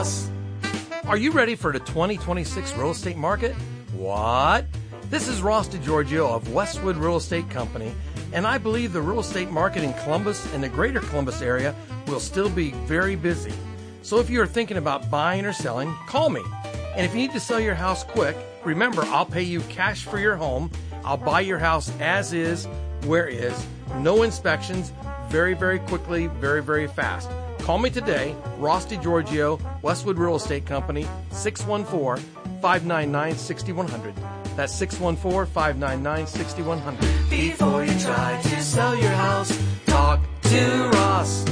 Ross. Are you ready for the 2026 real estate market? What? This is Ross DiGiorgio of Westwood Real Estate Company, and I believe the real estate market in Columbus and the greater Columbus area will still be very busy. So if you're thinking about buying or selling, call me. And if you need to sell your house quick, remember, I'll pay you cash for your home. I'll buy your house as is, where is, no inspections, very, very quickly, very, very fast. Call me today, Ross DiGiorgio, Westwood Real Estate Company, 614-599-6100. That's 614-599-6100. Before you try to sell your house, talk to Ross.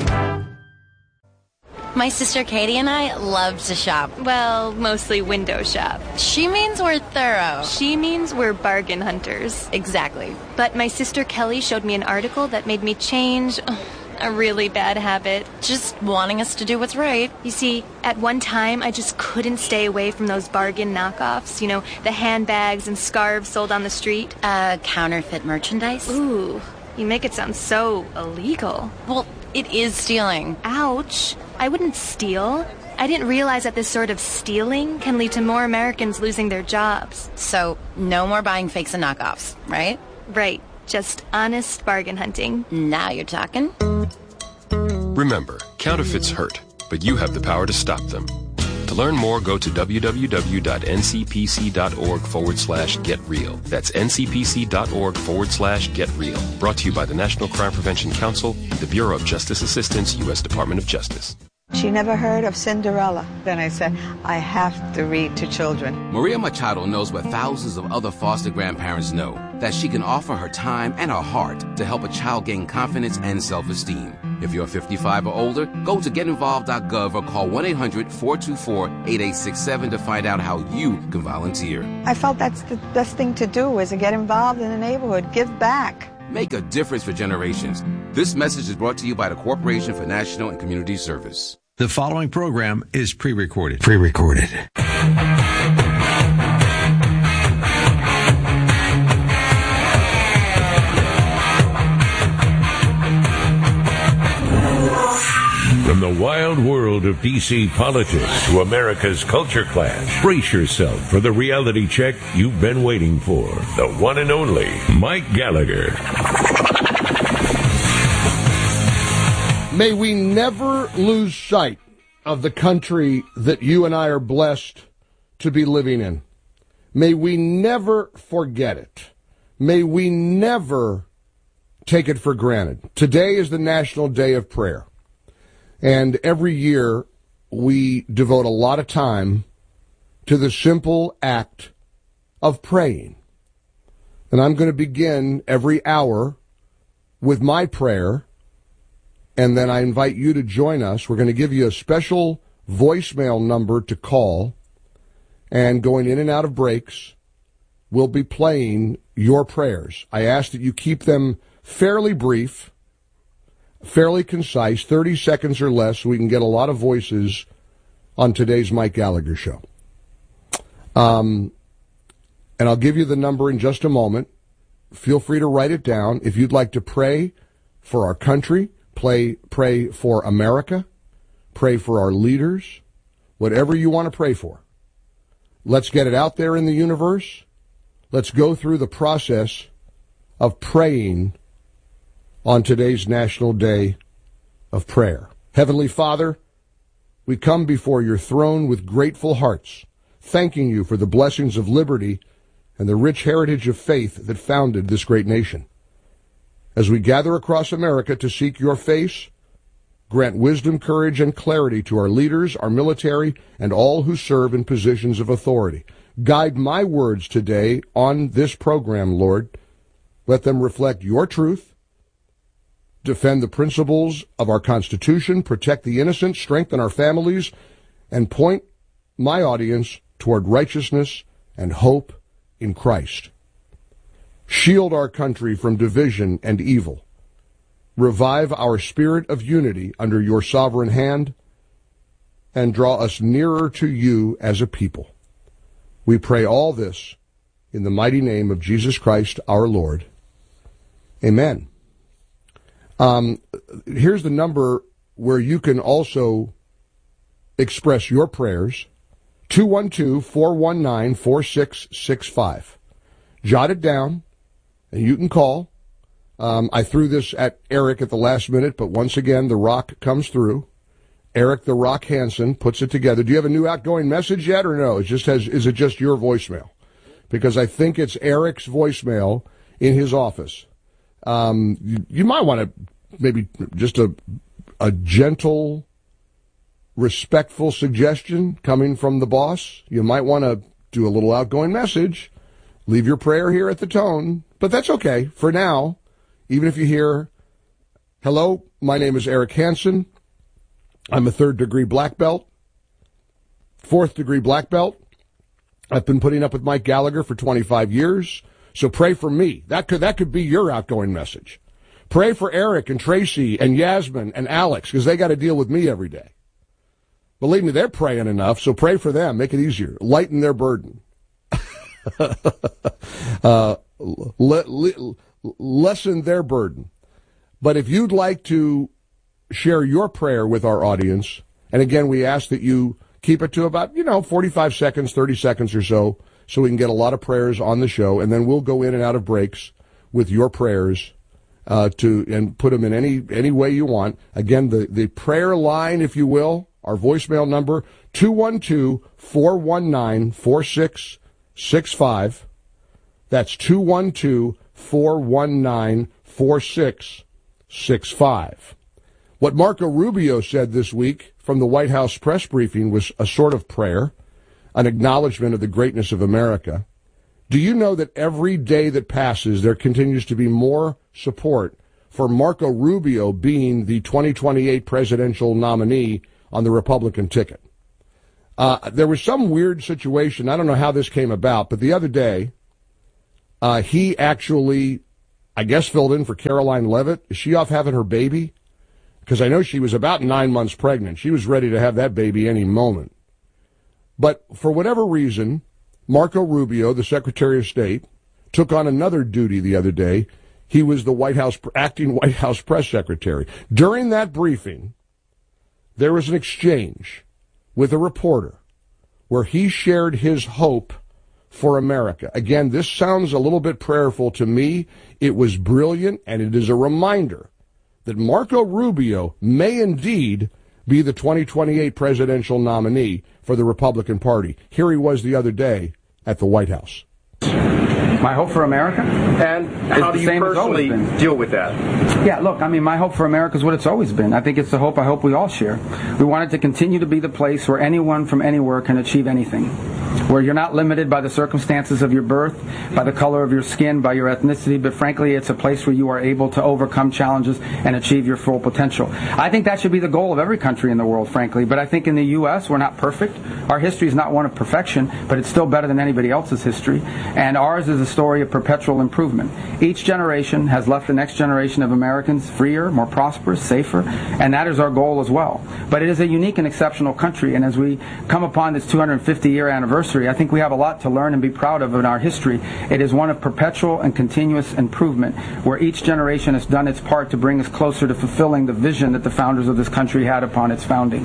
My sister Katie and I love to shop. Well, mostly window shop. She means we're thorough. She means we're bargain hunters. Exactly. But my sister Kelly showed me an article that made me change a really bad habit. Just wanting us to do what's right. You see, at one time, I just couldn't stay away from those bargain knockoffs. You know, the handbags and scarves sold on the street. Counterfeit merchandise? Ooh, you make it sound so illegal. Well, it is stealing. Ouch. I wouldn't steal. I didn't realize that this sort of stealing can lead to more Americans losing their jobs. So, no more buying fakes and knockoffs, right? Right. Just honest bargain hunting. Now you're talking. Remember, counterfeits hurt, but you have the power to stop them. To learn more, go to www.ncpc.org/getreal. That's ncpc.org/getreal. Brought to you by the National Crime Prevention Council and the Bureau of Justice Assistance, U.S. Department of Justice. She never heard of Cinderella. Then I said, I have to read to children. Maria Machado knows what thousands of other foster grandparents know, that she can offer her time and her heart to help a child gain confidence and self-esteem. If you're 55 or older, go to getinvolved.gov or call 1-800-424-8867 to find out how you can volunteer. I felt that's the best thing to do, is to get involved in the neighborhood, give back. Make a difference for generations. This message is brought to you by the Corporation for National and Community Service. The following program is pre-recorded. From the wild world of D.C. politics to America's culture clash, brace yourself for the reality check you've been waiting for. The one and only Mike Gallagher. May we never lose sight of the country that you and I are blessed to be living in. May we never forget it. May we never take it for granted. Today is the National Day of Prayer. And every year we devote a lot of time to the simple act of praying. And I'm going to begin every hour with my prayer, and then I invite you to join us. We're going to give you a special voicemail number to call, and going in and out of breaks, we'll be playing your prayers. I ask that you keep them fairly brief, fairly concise, 30 seconds or less, so we can get a lot of voices on today's Mike Gallagher Show. And I'll give you the number in just a moment. Feel free to write it down. If you'd like to pray for our country, pray for America, pray for our leaders, whatever you want to pray for. Let's get it out there in the universe. Let's go through the process of praying on today's National Day of Prayer. Heavenly Father, we come before your throne with grateful hearts, thanking you for the blessings of liberty and the rich heritage of faith that founded this great nation. As we gather across America to seek your face, grant wisdom, courage, and clarity to our leaders, our military, and all who serve in positions of authority. Guide my words today on this program, Lord. Let them reflect your truth, defend the principles of our Constitution, protect the innocent, strengthen our families, and point my audience toward righteousness and hope in Christ. Shield our country from division and evil. Revive our spirit of unity under your sovereign hand, and draw us nearer to you as a people. We pray all this in the mighty name of Jesus Christ our Lord. Amen. Here's the number where you can also express your prayers, 212-419-4665. Jot it down, and you can call. I threw this at Eric at the last minute, but once again, the Rock comes through. Eric the Rock Hansen puts it together. Do you have a new outgoing message yet, or no? Is it just your voicemail? Because I think it's Eric's voicemail in his office. You might want to maybe just a gentle, respectful suggestion coming from the boss. You might want to do a little outgoing message. Leave your prayer here at the tone. But that's okay. For now, even if you hear, hello, my name is Eric Hansen. I'm a 3rd-degree black belt, 4th-degree black belt. I've been putting up with Mike Gallagher for 25 years, so pray for me. That could be your outgoing message. Pray for Eric and Tracy and Yasmin and Alex, because they got to deal with me every day. Believe me, they're praying enough, so pray for them. Make it easier. Lighten their burden. Lessen their burden. But if you'd like to share your prayer with our audience, and again, we ask that you keep it to about, 45 seconds, 30 seconds or so we can get a lot of prayers on the show, and then we'll go in and out of breaks with your prayers and put them in any way you want. Again, the prayer line, if you will, our voicemail number, 212-419-4665. That's 212-419-4665. What Marco Rubio said this week from the White House press briefing was a sort of prayer, an acknowledgement of the greatness of America. Do you know that every day that passes, there continues to be more support for Marco Rubio being the 2028 presidential nominee on the Republican ticket? There was some weird situation. I don't know how this came about, but the other day, he actually, I guess, filled in for Caroline Leavitt. Is she off having her baby? Because I know she was about 9 months pregnant. She was ready to have that baby any moment. But for whatever reason, Marco Rubio, the Secretary of State, took on another duty the other day. He was the acting White House press secretary. During that briefing, there was an exchange with a reporter where he shared his hope for America. Again, this sounds a little bit prayerful to me. It was brilliant, and it is a reminder that Marco Rubio may indeed be the 2028 presidential nominee for the Republican Party. Here he was the other day at the White House. My hope for America? And how do you personally deal with that? Yeah, look, my hope for America is what it's always been. I think it's the hope I hope we all share. We want it to continue to be the place where anyone from anywhere can achieve anything, where you're not limited by the circumstances of your birth, by the color of your skin, by your ethnicity, but frankly, it's a place where you are able to overcome challenges and achieve your full potential. I think that should be the goal of every country in the world, frankly, but I think in the U.S., we're not perfect. Our history is not one of perfection, but it's still better than anybody else's history, and ours is a story of perpetual improvement. Each generation has left the next generation of Americans freer, more prosperous, safer, and that is our goal as well. But it is a unique and exceptional country, and as we come upon this 250-year anniversary, I think we have a lot to learn and be proud of in our history. It is one of perpetual and continuous improvement, where each generation has done its part to bring us closer to fulfilling the vision that the founders of this country had upon its founding.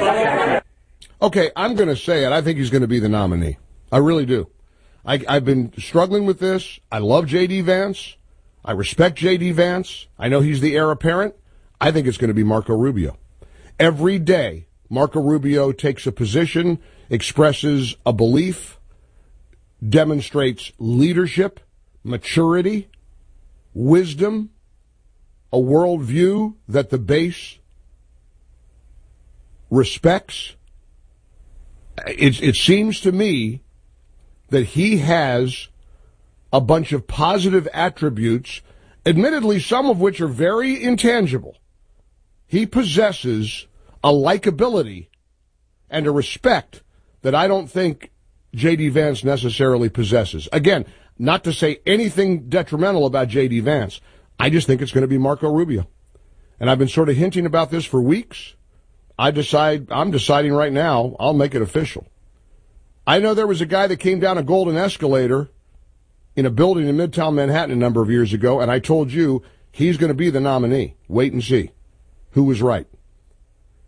Okay, I'm going to say it. I think he's going to be the nominee. I really do. I've been struggling with this. I love J.D. Vance. I respect J.D. Vance. I know he's the heir apparent. I think it's going to be Marco Rubio. Every day, Marco Rubio takes a position, expresses a belief, demonstrates leadership, maturity, wisdom, a worldview that the base respects. It seems to me that he has a bunch of positive attributes, admittedly some of which are very intangible. He possesses a likability and a respect that I don't think J.D. Vance necessarily possesses. Again, not to say anything detrimental about J.D. Vance. I just think it's going to be Marco Rubio. And I've been sort of hinting about this for weeks. I'm deciding right now, I'll make it official. I know there was a guy that came down a golden escalator in a building in Midtown Manhattan a number of years ago, and I told you he's going to be the nominee. Wait and see who was right.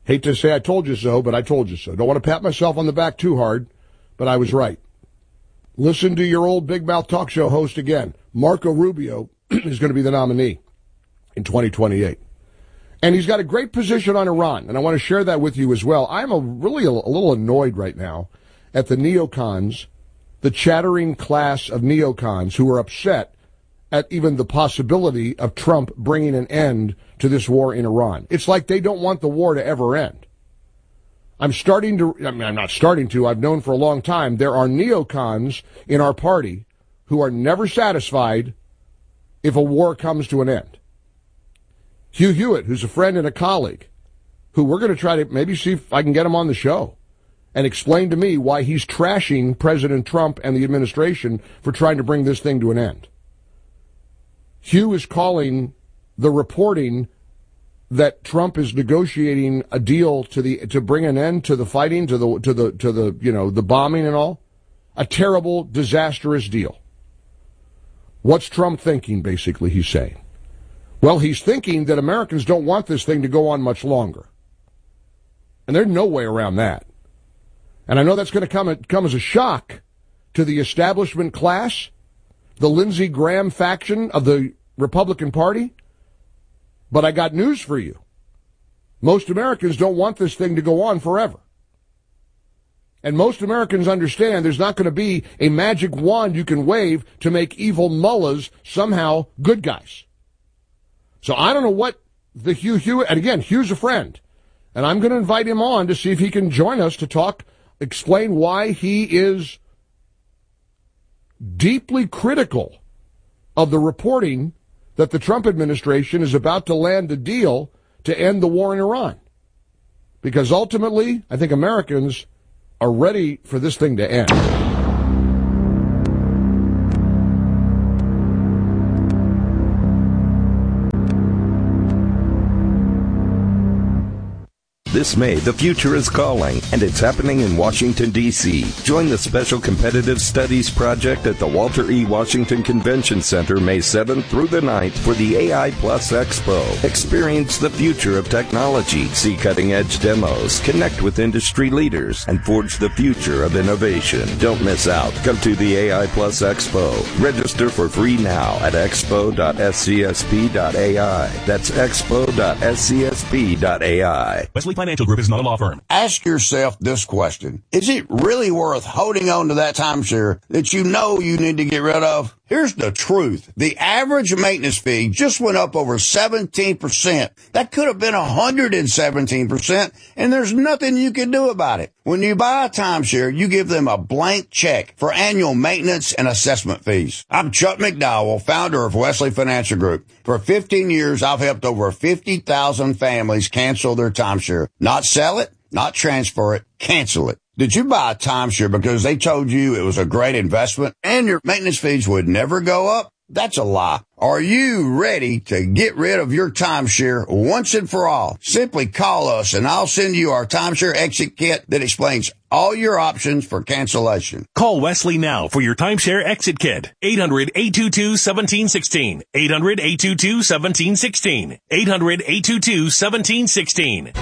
Hate to say I told you so, but I told you so. Don't want to pat myself on the back too hard, but I was right. Listen to your old big mouth talk show host again. Marco Rubio is going to be the nominee in 2028. And he's got a great position on Iran, and I want to share that with you as well. I'm really a little annoyed right now at the neocons, the chattering class of neocons who are upset at even the possibility of Trump bringing an end to this war in Iran. It's like they don't want the war to ever end. I'm not starting to, I've known for a long time, there are neocons in our party who are never satisfied if a war comes to an end. Hugh Hewitt, who's a friend and a colleague, who we're going to try to maybe see if I can get him on the show and explain to me why he's trashing President Trump and the administration for trying to bring this thing to an end. Hugh is calling the reporting that Trump is negotiating a deal to bring an end to the fighting, to the bombing and all, a terrible, disastrous deal. What's Trump thinking, basically, he's saying? Well, he's thinking that Americans don't want this thing to go on much longer. And there's no way around that. And I know that's going to come as a shock to the establishment class, the Lindsey Graham faction of the Republican Party. But I got news for you. Most Americans don't want this thing to go on forever. And most Americans understand there's not going to be a magic wand you can wave to make evil mullahs somehow good guys. So I don't know what the Hugh Hewitt, and again, Hugh's a friend, and I'm going to invite him on to see if he can join us to talk, explain why he is deeply critical of the reporting that the Trump administration is about to land a deal to end the war in Iran. Because ultimately, I think Americans are ready for this thing to end. This May, the future is calling, and it's happening in Washington, D.C. Join the Special Competitive Studies Project at the Walter E. Washington Convention Center May 7th through the 9th for the AI Plus Expo. Experience the future of technology, see cutting-edge demos, connect with industry leaders, and forge the future of innovation. Don't miss out. Come to the AI Plus Expo. Register for free now at expo.scsp.ai. That's expo.scsp.ai. Wesley Financial Group is not a law firm. Ask yourself this question. Is it really worth holding on to that timeshare that you know you need to get rid of? Here's the truth. The average maintenance fee just went up over 17%. That could have been 117%, and there's nothing you can do about it. When you buy a timeshare, you give them a blank check for annual maintenance and assessment fees. I'm Chuck McDowell, founder of Wesley Financial Group. For 15 years, I've helped over 50,000 families cancel their timeshare. Not sell it, not transfer it, cancel it. Did you buy a timeshare because they told you it was a great investment and your maintenance fees would never go up? That's a lie. Are you ready to get rid of your timeshare once and for all? Simply call us and I'll send you our timeshare exit kit that explains all your options for cancellation. Call Wesley now for your timeshare exit kit. 800-822-1716. 800-822-1716. 800-822-1716.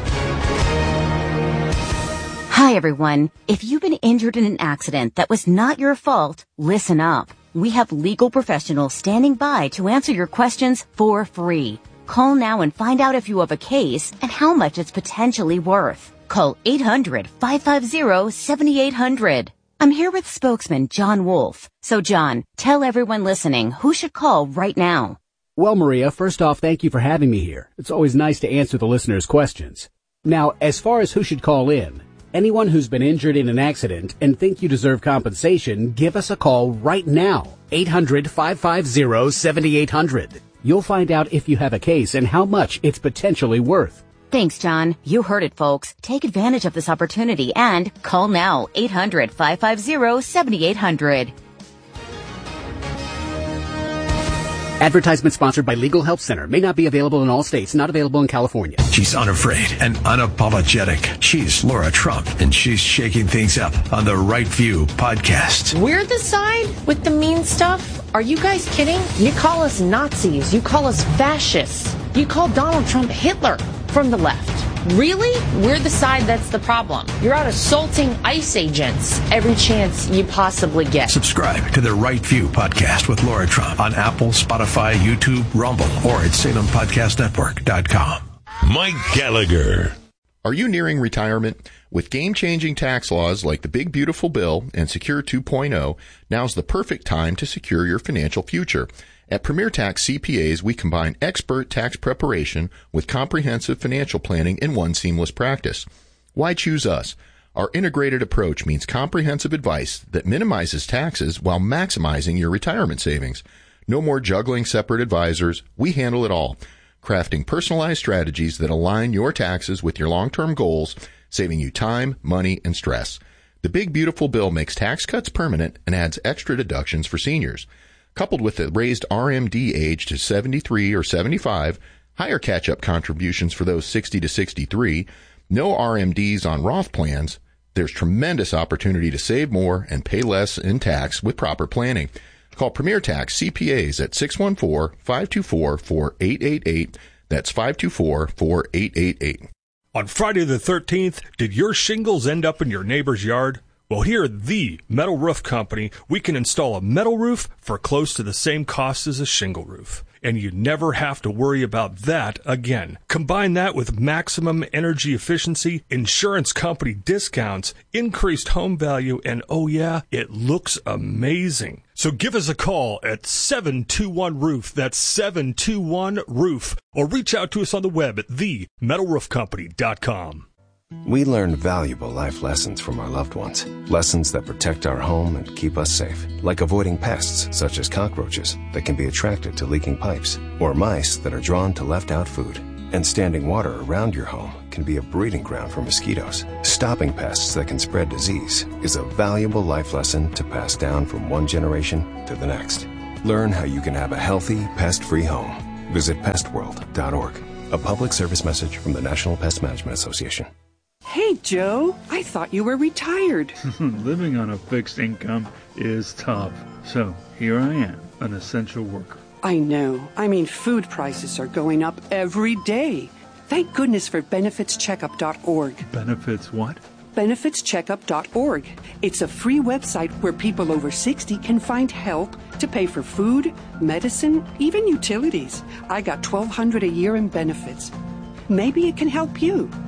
Hi, everyone. If you've been injured in an accident that was not your fault, listen up. We have legal professionals standing by to answer your questions for free. Call now and find out if you have a case and how much it's potentially worth. Call 800-550-7800. I'm here with spokesman John Wolf. So, John, tell everyone listening who should call right now. Well, Maria, first off, thank you for having me here. It's always nice to answer the listeners' questions. Now, as far as who should call in, anyone who's been injured in an accident and think you deserve compensation, give us a call right now. 800-550-7800. You'll find out if you have a case and how much it's potentially worth. Thanks, John. You heard it, folks. Take advantage of this opportunity and call now. 800-550-7800. Advertisement sponsored by Legal Help Center. May not be available in all states. Not available in California. She's unafraid and unapologetic. She's Laura Trump, and she's shaking things up on the Right View podcast. We're the side with the mean stuff? Are you guys kidding? You call us Nazis. You call us fascists. You call Donald Trump Hitler from the left. Really? We're the side that's the problem. You're out assaulting ICE agents every chance you possibly get. Subscribe to the Right View podcast with Laura Trump on Apple, Spotify, YouTube, Rumble, or at SalemPodcastNetwork.com. Mike Gallagher. Are you nearing retirement? With game-changing tax laws like the Big Beautiful Bill and Secure 2.0, now's the perfect time to secure your financial future. At Premier Tax CPAs, we combine expert tax preparation with comprehensive financial planning in one seamless practice. Why choose us? Our integrated approach means comprehensive advice that minimizes taxes while maximizing your retirement savings. No more juggling separate advisors. We handle it all, crafting personalized strategies that align your taxes with your long-term goals, saving you time, money, and stress. The Big Beautiful Bill makes tax cuts permanent and adds extra deductions for seniors. Coupled with the raised RMD age to 73 or 75, higher catch-up contributions for those 60 to 63, no RMDs on Roth plans, there's tremendous opportunity to save more and pay less in tax with proper planning. Call Premier Tax CPAs at 614-524-4888. That's 524-4888. On Friday the 13th, did your shingles end up in your neighbor's yard? Well, here at the Metal Roof Company, we can install a metal roof for close to the same cost as a shingle roof. And you never have to worry about that again. Combine that with maximum energy efficiency, insurance company discounts, increased home value, and oh yeah, it looks amazing. So give us a call at 721-ROOF. That's 721-ROOF. Or reach out to us on the web at themetalroofcompany.com. We learn valuable life lessons from our loved ones. Lessons that protect our home and keep us safe. Like avoiding pests, such as cockroaches, that can be attracted to leaking pipes. Or mice that are drawn to left-out food. And standing water around your home can be a breeding ground for mosquitoes. Stopping pests that can spread disease is a valuable life lesson to pass down from one generation to the next. Learn how you can have a healthy, pest-free home. Visit pestworld.org. A public service message from the National Pest Management Association. Hey, Joe, I thought you were retired. Living on a fixed income is tough. So here I am, an essential worker. I know. I mean, food prices are going up every day. Thank goodness for benefitscheckup.org. Benefits what? benefitscheckup.org. It's a free website where people over 60 can find help to pay for food, medicine, even utilities. I got $1,200 a year in benefits. Maybe it can help you.